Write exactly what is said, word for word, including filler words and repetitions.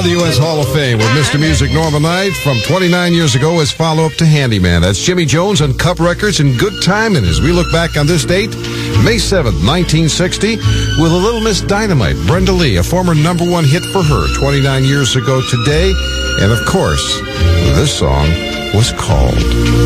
the U S Hall of Fame with Mister Music Norma Knight from twenty-nine years ago as follow-up to Handyman. That's Jimmy Jones on Cup Records and Good Time. And as we look back on this date, May seventh, nineteen sixty, with a Little Miss Dynamite, Brenda Lee, a former number one hit for her twenty-nine years ago today. And of course, this song was called